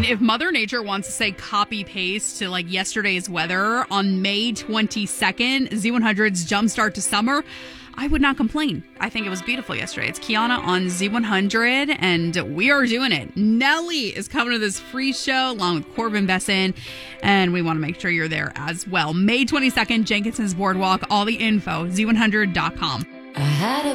if Mother Nature wants to say copy paste to like yesterday's weather on May 22nd, Z100's Jumpstart to Summer, I would not complain. I think it was beautiful yesterday. It's Kiana on Z100, and we are doing it. Nelly is coming to this free show along with Corbin Besson, and we want to make sure you're there as well. May 22nd, Jenkinson's Boardwalk. All the info, Z100.com. I had a